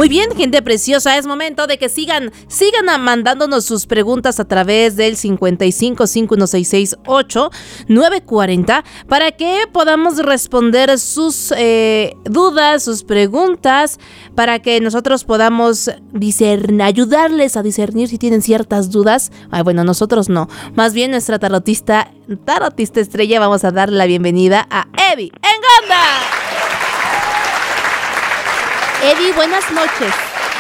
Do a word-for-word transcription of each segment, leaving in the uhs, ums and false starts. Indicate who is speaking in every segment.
Speaker 1: Muy bien, gente preciosa, es momento de que sigan, sigan mandándonos sus preguntas a través del cincuenta y cinco, cincuenta y uno sesenta y ocho, novecientos cuarenta para que podamos responder sus eh, dudas, sus preguntas, para que nosotros podamos discernir, ayudarles a discernir si tienen ciertas dudas. Ay, bueno, nosotros no, más bien nuestra tarotista, tarotista estrella, vamos a darle la bienvenida a Evi Enganda. Evi, buenas noches.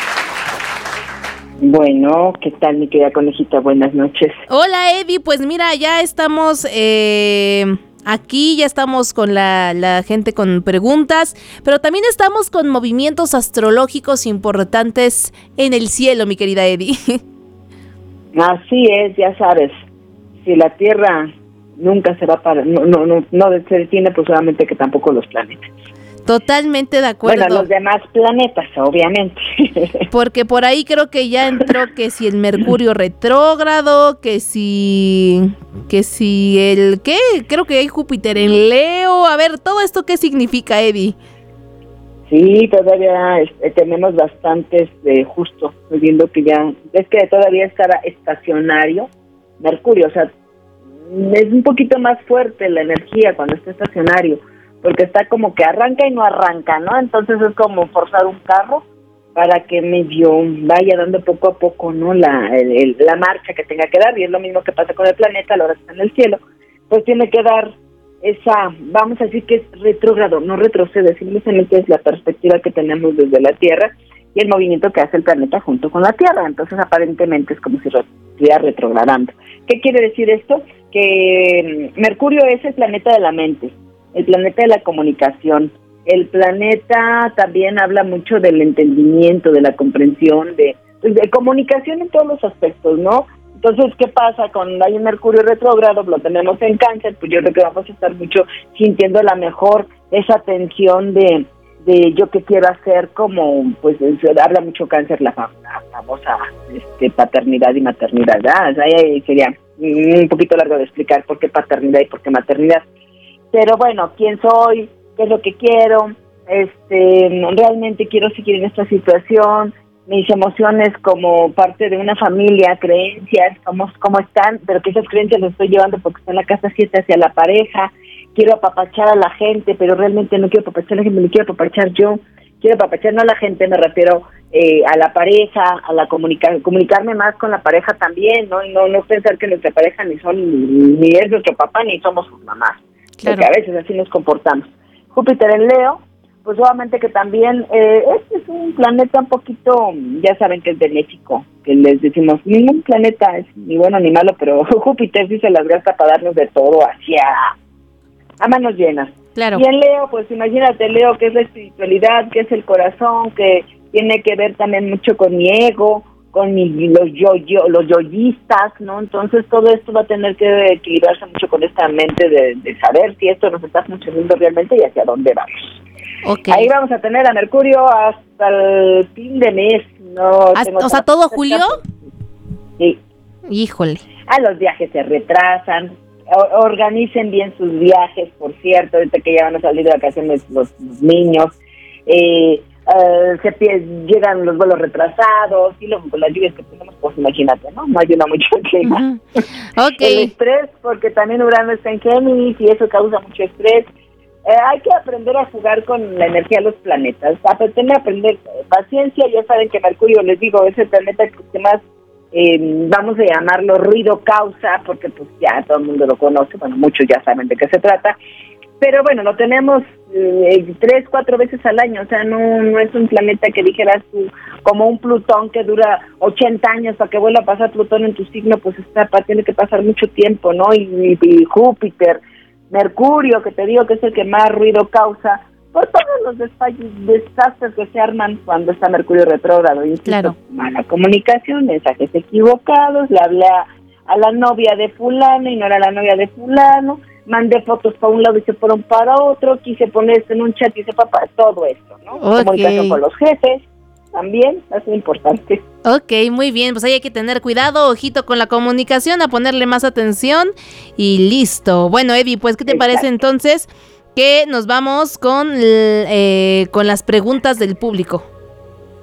Speaker 2: Bueno, ¿qué tal, mi querida conejita? Buenas noches.
Speaker 1: Hola, Evi, pues mira, ya estamos eh, aquí, ya estamos con la, la gente con preguntas, pero también estamos con movimientos astrológicos importantes en el cielo, mi querida Evi.
Speaker 2: Así es, ya sabes, si la Tierra nunca se va para, no, no, no, no se detiene, pues solamente que tampoco los planetas.
Speaker 1: Totalmente de acuerdo.
Speaker 2: Bueno, los demás planetas, obviamente.
Speaker 1: Porque por ahí creo que ya entró que si el Mercurio retrógrado, que si que si el ¿qué? Creo que hay Júpiter en Leo. A ver, todo esto ¿qué significa, Evi?
Speaker 2: Sí, todavía este, tenemos bastantes de justo, estoy viendo que ya, es que todavía estará estacionario Mercurio, o sea, es un poquito más fuerte la energía cuando está estacionario, porque está como que arranca y no arranca, ¿no? Entonces es como forzar un carro para que medio vaya dando poco a poco, ¿no? La, el, la marcha que tenga que dar, y es lo mismo que pasa con el planeta a la hora que está en el cielo, pues tiene que dar esa, vamos a decir que es retrógrado, no retrocede, simplemente es la perspectiva que tenemos desde la Tierra y el movimiento que hace el planeta junto con la Tierra, entonces aparentemente es como si estuviera retrogradando. ¿Qué quiere decir esto? Que Mercurio es el planeta de la mente, el planeta de la comunicación, el planeta también habla mucho del entendimiento, de la comprensión, de, de comunicación en todos los aspectos, ¿no? Entonces, ¿qué pasa? Cuando hay un Mercurio retrógrado, lo tenemos en Cáncer, pues yo creo que vamos a estar mucho sintiendo a la mejor esa tensión de, de yo qué quiero hacer, como, pues, habla mucho Cáncer, la, la famosa este, paternidad y maternidad, ¿verdad? Ahí sería un poquito largo de explicar por qué paternidad y por qué maternidad. Pero bueno, ¿quién soy? ¿Qué es lo que quiero? Este, realmente quiero seguir en esta situación. Mis emociones como parte de una familia, creencias, cómo, cómo están, pero que esas creencias las estoy llevando porque está en la casa siete hacia la pareja. Quiero apapachar a la gente, pero realmente no quiero apapachar a la gente, me quiero apapachar yo. Quiero apapachar no a la gente, me refiero eh, a la pareja, a la comunicar, comunicarme más con la pareja también, ¿no? Y no, no pensar que nuestra pareja ni son ni, ni es nuestro papá ni somos sus mamás. Claro. Porque a veces así nos comportamos. Júpiter en Leo, pues obviamente que también eh, este es un planeta un poquito, ya saben que es benéfico, que les decimos, ningún planeta es ni bueno ni malo, pero Júpiter sí se las gasta para darnos de todo hacia a manos llenas.
Speaker 1: Claro.
Speaker 2: Y en Leo, pues imagínate, Leo, que es la espiritualidad, que es el corazón, que tiene que ver también mucho con mi ego, con mi, los yo, yo, los yoyistas, ¿no? Entonces todo esto va a tener que equilibrarse mucho con esta mente de, de saber si esto nos está funcionando realmente y hacia dónde vamos. Okay. Ahí vamos a tener a Mercurio hasta el fin de mes. No
Speaker 1: Hasta, o sea, ¿todo julio?
Speaker 2: Sí.
Speaker 1: Híjole.
Speaker 2: A los viajes se retrasan. O, organicen bien sus viajes, por cierto, ahorita que ya van a salir de vacaciones los, los niños. Eh, uh, se llegan los vuelos retrasados y luego con las lluvias que tenemos, pues imagínate, ¿no? No ayuda mucho el clima. Uh-huh. Okay. El estrés, porque también Urano está en Géminis y eso causa mucho estrés. Eh, hay que aprender a jugar con la energía de los planetas, aprender a aprender paciencia. Ya saben que Mercurio, les digo, es el planeta que más, eh, vamos a llamarlo ruido causa, porque pues ya todo el mundo lo conoce, bueno, muchos ya saben de qué se trata, pero bueno, lo tenemos eh, tres, cuatro veces al año, o sea, no, no es un planeta que dijeras tú, como un Plutón que dura ochenta años para que vuelva a pasar Plutón en tu signo, pues está, tiene que pasar mucho tiempo, ¿no? Y, y, y Júpiter, Mercurio, que te digo que es el que más ruido causa, por todos los desastres que se arman cuando está Mercurio retrógrado. Insisto, claro. Mala comunicación, mensajes equivocados, le hablé a, a la novia de fulano y no era la novia de fulano, mandé fotos para un lado y se fueron para otro, quise ponerse en un chat y se fue para todo esto, ¿no? Okay. Comunicación con los jefes, también, es muy importante.
Speaker 1: Ok, muy bien, pues ahí hay que tener cuidado, ojito con la comunicación, a ponerle más atención y listo. Bueno, Evi, pues ¿qué te Exacto. parece entonces que nos vamos con, eh, con las preguntas del público?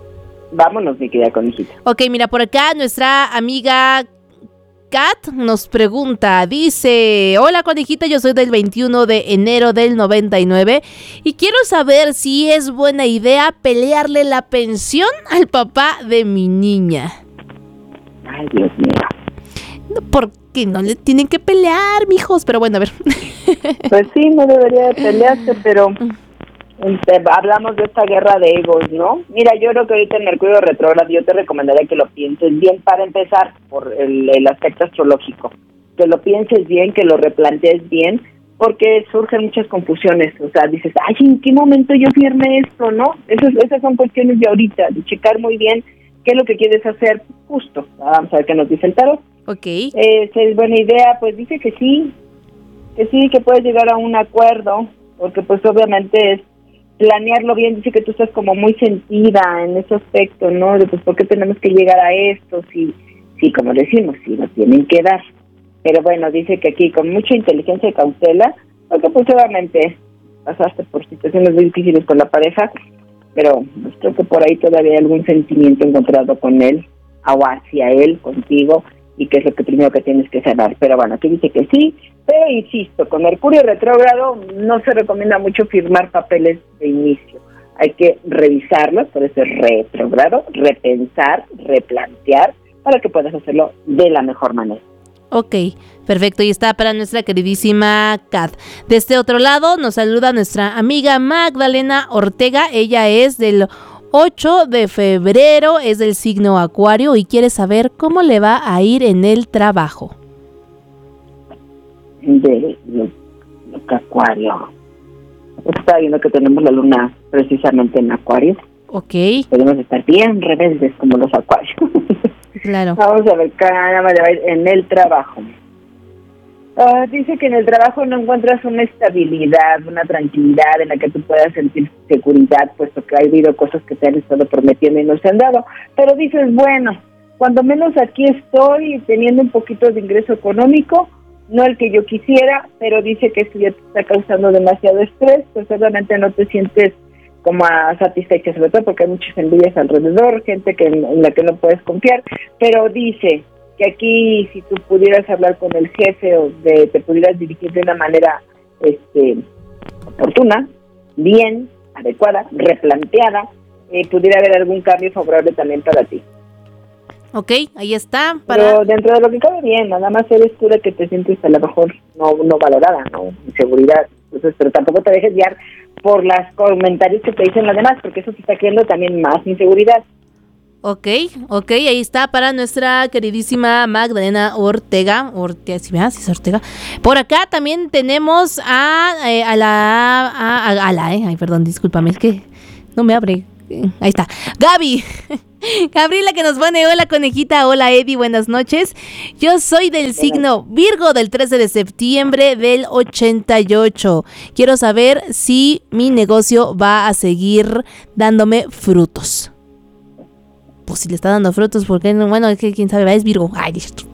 Speaker 2: vámonos, mi querida conejita.
Speaker 1: Ok, mira, por acá nuestra amiga Kat nos pregunta, dice, hola conejita, yo soy del veintiuno de enero del noventa y nueve y quiero saber si es buena idea pelearle la pensión al papá de mi niña.
Speaker 2: Ay, Dios mío.
Speaker 1: Porque no le tienen que pelear, mijos, pero bueno, a ver.
Speaker 2: Pues sí, no debería de pelearse, pero este, hablamos de esta guerra de egos, ¿no? Mira, yo creo que ahorita en Mercurio retrógrado yo te recomendaría que lo pienses bien para empezar por el, el aspecto astrológico, que lo pienses bien, que lo replantees bien, porque surgen muchas confusiones, o sea, dices, ay, ¿en qué momento yo firmé esto, no? Esas, esas son cuestiones de ahorita, de checar muy bien qué es lo que quieres hacer justo. Vamos a ver qué nos dice el tarot.
Speaker 1: Ok.
Speaker 2: Eh, si es buena idea, pues dice que sí, que sí, que puedes llegar a un acuerdo, porque pues obviamente es planearlo bien. Dice que tú estás como muy sentida en ese aspecto, ¿no? De pues, ¿por qué tenemos que llegar a esto? Si, si como decimos, si nos tienen que dar. Pero bueno, dice que aquí con mucha inteligencia y cautela, porque pues obviamente pasaste por situaciones muy difíciles con la pareja, pero pues, creo que por ahí todavía hay algún sentimiento encontrado con él, o hacia él, contigo, y que es lo que primero que tienes que cerrar. Pero bueno, aquí dice que sí, pero insisto, con Mercurio retrógrado no se recomienda mucho firmar papeles de inicio. Hay que revisarlos, por eso es retrógrado, repensar, replantear, para que puedas hacerlo de la mejor manera.
Speaker 1: Ok, perfecto, y está para nuestra queridísima Kat. De este otro lado nos saluda nuestra amiga Magdalena Ortega, ella es del ocho de febrero, es del signo Acuario y quiere saber cómo le va a ir en el trabajo.
Speaker 2: De lo, lo que Acuario. Está viendo que tenemos la luna precisamente en Acuario.
Speaker 1: Ok.
Speaker 2: Podemos estar bien rebeldes como los Acuarios.
Speaker 1: Claro.
Speaker 2: Vamos a ver, cada va a ir en el trabajo. Uh, dice que en el trabajo no encuentras una estabilidad, una tranquilidad en la que tú puedas sentir seguridad, puesto que ha habido cosas que te han estado prometiendo y no se han dado. Pero dices, bueno, cuando menos aquí estoy teniendo un poquito de ingreso económico, no el que yo quisiera, pero dice que esto ya te está causando demasiado estrés, pues obviamente no te sientes como satisfecha, sobre todo porque hay muchas envidias alrededor, gente que en la que no puedes confiar, pero dice que aquí si tú pudieras hablar con el jefe o de, te pudieras dirigir de una manera este oportuna, bien, adecuada, replanteada, eh, pudiera haber algún cambio favorable también para ti.
Speaker 1: Ok, ahí está. Para...
Speaker 2: Pero dentro de lo que cabe bien, nada más eres tú la que te sientes a lo mejor no, no valorada, no, inseguridad, entonces, pero tampoco te dejes guiar por los comentarios que te dicen los demás, porque eso te está creando también más inseguridad.
Speaker 1: Ok, ok, ahí está para nuestra queridísima Magdalena Ortega. Ortega, ¿sí, ¿sí es Ortega? Por acá también tenemos a, eh, a la... A, a, a la, eh, ay, perdón, discúlpame, es que no me abre. Ahí está. Gaby. Gabriela que nos pone, hola conejita, hola Eddie, buenas noches. Yo soy del signo Virgo del trece de septiembre del ochenta y ocho. Quiero saber si mi negocio va a seguir dándome frutos. Pues si le está dando frutos, porque bueno, es que quién sabe, es Virgo. Ay,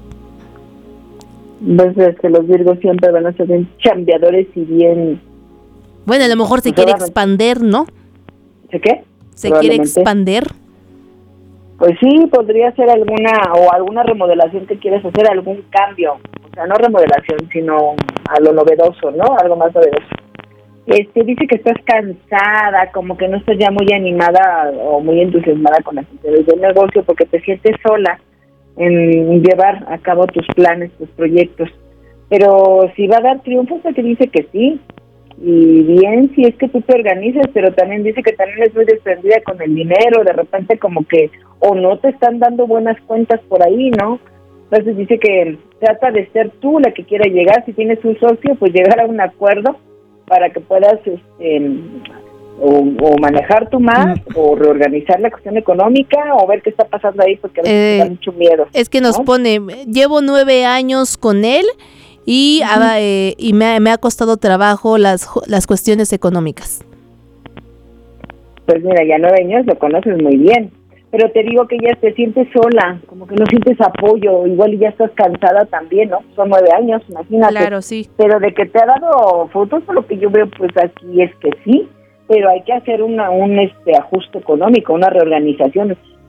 Speaker 2: pues es que los Virgos siempre van a ser bien chambeadores y bien...
Speaker 1: Bueno, a lo mejor se quiere expander, ¿no?
Speaker 2: ¿Se qué?
Speaker 1: ¿Se quiere expander?
Speaker 2: Pues sí, podría ser alguna o alguna remodelación que quieres hacer, algún cambio, o sea, no remodelación, sino a lo novedoso, ¿no? Algo más novedoso. Este dice que estás cansada, como que no estás ya muy animada o muy entusiasmada con las actividades del negocio porque te sientes sola en llevar a cabo tus planes, tus proyectos. Pero si va a dar triunfo, pues te dice que sí. Y bien, si es que tú te organizas, pero también dice que también es muy desprendida con el dinero, de repente como que o no te están dando buenas cuentas por ahí, ¿no? Entonces dice que trata de ser tú la que quiera llegar, si tienes un socio, pues llegar a un acuerdo para que puedas este o, o manejar tú más, mm. o reorganizar la cuestión económica, o ver qué está pasando ahí, porque a veces eh, da mucho miedo.
Speaker 1: Es que nos, ¿no?, pone, llevo nueve años con él, y, uh-huh. a, eh, y me, me ha costado trabajo las, las cuestiones económicas.
Speaker 2: Pues mira, ya nueve años lo conoces muy bien, pero te digo que ya te sientes sola, como que no sientes apoyo, igual ya estás cansada también, ¿no? Son nueve años, imagínate.
Speaker 1: Claro, sí.
Speaker 2: Pero de que te ha dado frutos, por lo que yo veo, pues aquí es que sí, pero hay que hacer una, un este ajuste económico, una reorganización.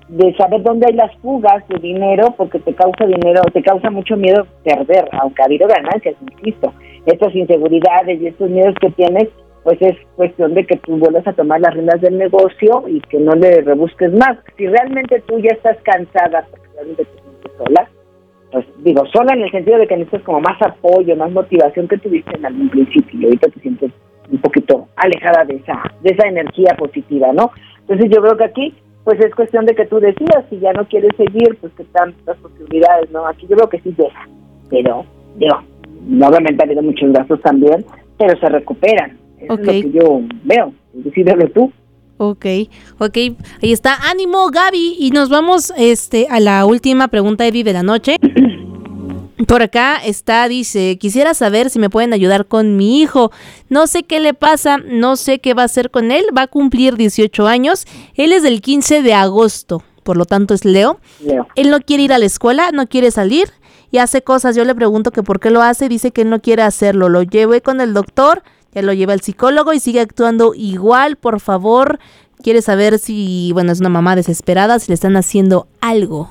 Speaker 2: de saber dónde hay las fugas de dinero, porque te causa dinero, te causa mucho miedo perder, aunque ha habido ganancias, insisto. Estas inseguridades y estos miedos que tienes, pues es cuestión de que tú vuelvas a tomar las riendas del negocio y que no le rebusques más. Si realmente tú ya estás cansada, porque realmente te sientes sola, pues digo, sola en el sentido de que necesitas como más apoyo, más motivación que tuviste en algún principio, y ahorita te sientes un poquito alejada de esa de esa energía positiva, ¿no? Entonces yo creo que aquí, pues es cuestión de que tú decidas, si ya no quieres seguir, pues que están las posibilidades, ¿no? Aquí yo creo que sí deja, pero digo, obviamente ha habido muchos gastos también, pero se recuperan. Eso okay. Es lo que yo veo, decídelo tú.
Speaker 1: Ok, ok, ahí está, ánimo Gaby, y nos vamos este a la última pregunta, Evi, de la noche. Por acá está, dice, quisiera saber si me pueden ayudar con mi hijo, no sé qué le pasa, no sé qué va a hacer con él, va a cumplir dieciocho años, él es del quince de agosto, por lo tanto es Leo. Leo, él no quiere ir a la escuela, no quiere salir y hace cosas, yo le pregunto que por qué lo hace, dice que él no quiere hacerlo, lo llevé con el doctor, ya lo lleva al psicólogo y sigue actuando igual, por favor, quiere saber si, bueno, es una mamá desesperada, si le están haciendo algo.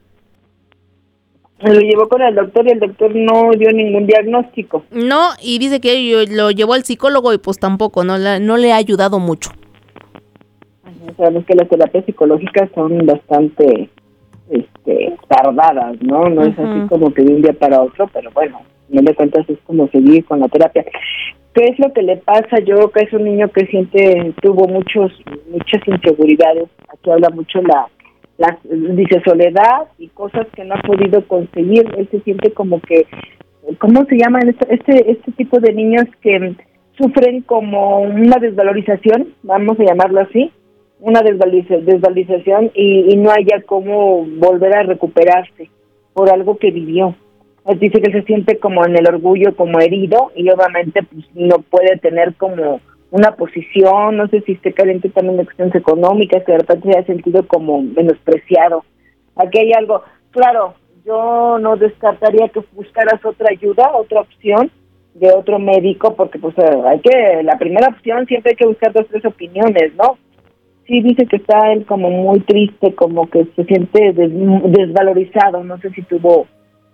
Speaker 2: Lo llevó con el doctor y el doctor no dio ningún diagnóstico.
Speaker 1: No, y dice que lo llevó al psicólogo y pues tampoco, no, la, no le ha ayudado mucho.
Speaker 2: Sabemos que las terapias psicológicas son bastante este, tardadas, ¿no? No uh-huh. Es así como que de un día para otro, pero bueno, no le cuentas, es como seguir con la terapia. ¿Qué es lo que le pasa? Yo creo que es un niño que siente, tuvo muchos muchas inseguridades. Aquí habla mucho la, la, dice soledad y cosas que no ha podido conseguir. Él se siente como que, ¿cómo se llaman este, este, este tipo de niños que sufren como una desvalorización? Vamos a llamarlo así, una desvaloriza, desvalorización y, y no haya cómo volver a recuperarse por algo que vivió. Dice que se siente como en el orgullo, como herido, y obviamente pues no puede tener como una posición, no sé si esté caliente también de cuestiones económicas, que de repente se ha sentido como menospreciado. Aquí hay algo, claro, yo no descartaría que buscaras otra ayuda, otra opción de otro médico, porque pues hay que, la primera opción siempre hay que buscar dos, tres opiniones, ¿no? Sí, dice que está él como muy triste, como que se siente des, desvalorizado, no sé si tuvo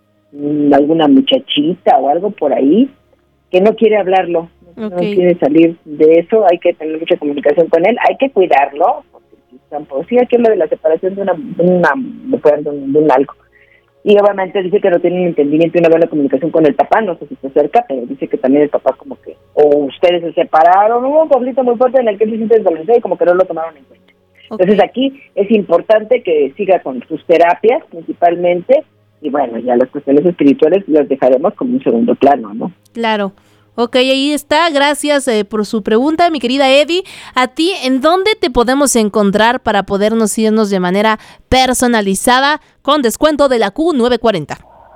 Speaker 2: alguna muchachita o algo por ahí, que no quiere hablarlo, okay. No quiere salir de eso, hay que tener mucha comunicación con él, hay que cuidarlo, porque tampoco, sí, aquí es lo de la separación de una, de una de un, de un algo, y obviamente dice que no tiene un entendimiento y una buena comunicación con el papá, no sé si se acerca, pero dice que también el papá como que, o ustedes se separaron, hubo un conflicto muy fuerte en el que él se siente desvalorizado y como que no lo tomaron en cuenta. Okay. Entonces aquí es importante que siga con sus terapias principalmente. Y bueno, ya las cuestiones espirituales las dejaremos como un segundo plano, ¿no?
Speaker 1: Claro. Ok, ahí está. Gracias eh, por su pregunta, mi querida Evi. A ti, ¿en dónde te podemos encontrar para podernos irnos de manera personalizada con descuento de la Q novecientos cuarenta?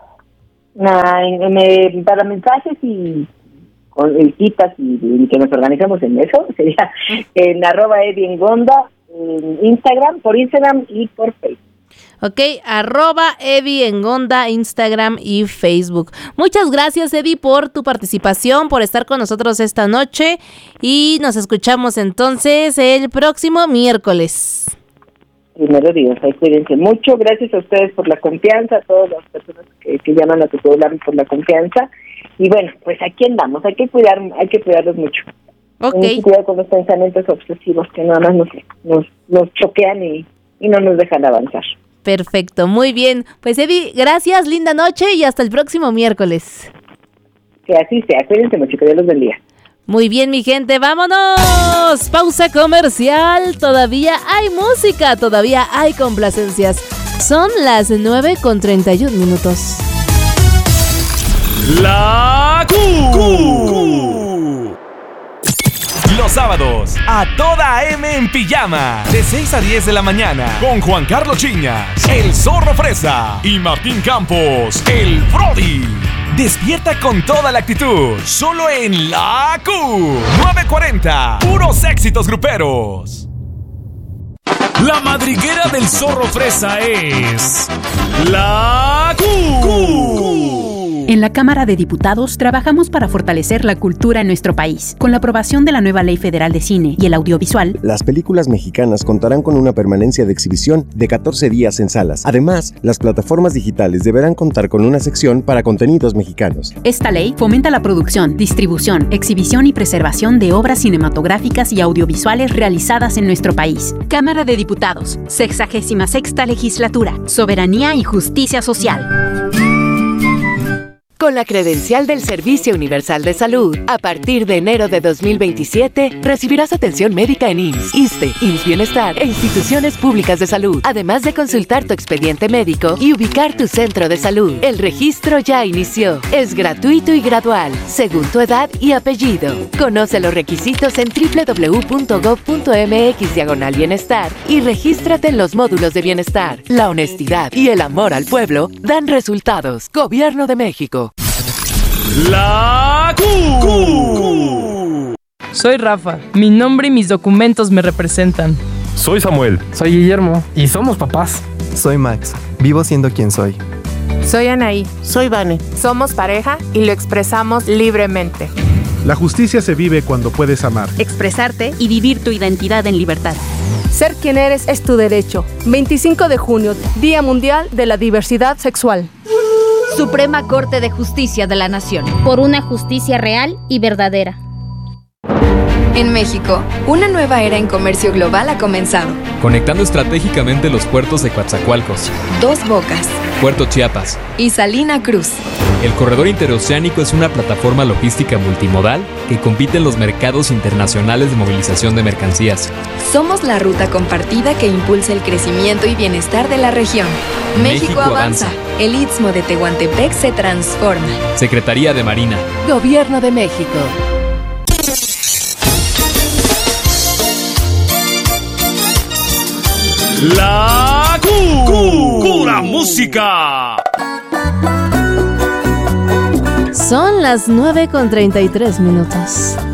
Speaker 2: Nah, me, para mensajes y con el citas y, y que nos organizamos en eso, sería en arroba Evi Engonda, en Instagram, por Instagram y por Facebook.
Speaker 1: Ok, arroba Evi Engonda, Instagram y Facebook. Muchas gracias, Evi, por tu participación, por estar con nosotros esta noche y nos escuchamos entonces el próximo miércoles.
Speaker 2: Primero Dios, cuídense mucho, gracias a ustedes por la confianza, a todas las personas que, que llaman a tu programa por la confianza y bueno, pues aquí andamos, hay que cuidar, hay que cuidarlos mucho.
Speaker 1: Ok.
Speaker 2: Hay que cuidar con los pensamientos obsesivos que nada más nos, nos, nos choquean y, y no nos dejan avanzar.
Speaker 1: Perfecto, muy bien. Pues Evi, gracias, linda noche y hasta el próximo miércoles.
Speaker 2: Que así sea, cuídense mucho, que Dios los bendiga.
Speaker 1: Muy bien, mi gente, vámonos. Pausa comercial, todavía hay música, todavía hay complacencias. Son las nueve con treinta y un minutos.
Speaker 3: La Q. Los sábados, a toda M en pijama, de seis a diez de la mañana, con Juan Carlos Chiñas, el Zorro Fresa y Martín Campos, el Brody. Despierta con toda la actitud, solo en la Q novecientos cuarenta, puros éxitos gruperos. La madriguera del Zorro Fresa es la Q. Q.
Speaker 4: En la Cámara de Diputados trabajamos para fortalecer la cultura en nuestro país. Con la aprobación de la nueva Ley Federal de Cine y el Audiovisual,
Speaker 5: las películas mexicanas contarán con una permanencia de exhibición de catorce días en salas. Además, las plataformas digitales deberán contar con una sección para contenidos mexicanos.
Speaker 4: Esta ley fomenta la producción, distribución, exhibición y preservación de obras cinematográficas y audiovisuales realizadas en nuestro país. Cámara de Diputados, sexagésima sexta Legislatura, Soberanía y Justicia Social.
Speaker 6: Con la credencial del Servicio Universal de Salud, a partir de enero de dos mil veintisiete, recibirás atención médica en I M S S, ISSSTE, I M S S Bienestar e instituciones públicas de salud, además de consultar tu expediente médico y ubicar tu centro de salud. El registro ya inició. Es gratuito y gradual, según tu edad y apellido. Conoce los requisitos en doble u doble u doble u punto gob punto eme equis diagonal bienestar y regístrate en los módulos de bienestar. La honestidad y el amor al pueblo dan resultados. Gobierno de México.
Speaker 3: La Q.
Speaker 7: Soy Rafa. Mi nombre y mis documentos me representan.
Speaker 8: Soy Samuel.
Speaker 9: Soy Guillermo. Y somos papás.
Speaker 10: Soy Max. Vivo siendo quien soy.
Speaker 11: Soy Anaí.
Speaker 12: Soy Vane.
Speaker 11: Somos pareja y lo expresamos libremente.
Speaker 13: La justicia se vive cuando puedes amar,
Speaker 4: expresarte y vivir tu identidad en libertad.
Speaker 14: Ser quien eres es tu derecho. veinticinco de junio, Día Mundial de la Diversidad Sexual.
Speaker 15: Suprema Corte de Justicia de la Nación.
Speaker 16: Por una justicia real y verdadera.
Speaker 17: En México, una nueva era en comercio global ha comenzado.
Speaker 18: Conectando estratégicamente los puertos de Coatzacoalcos,
Speaker 17: Dos Bocas,
Speaker 18: Puerto Chiapas
Speaker 17: y Salina Cruz.
Speaker 18: El corredor interoceánico es una plataforma logística multimodal que compite en los mercados internacionales de movilización de mercancías.
Speaker 17: Somos la ruta compartida que impulsa el crecimiento y bienestar de la región. México, México avanza. avanza. El Istmo de Tehuantepec se transforma.
Speaker 18: Secretaría de Marina.
Speaker 6: Gobierno de México.
Speaker 3: La Q. Pura música.
Speaker 1: Son las nueve con treinta y tres minutos.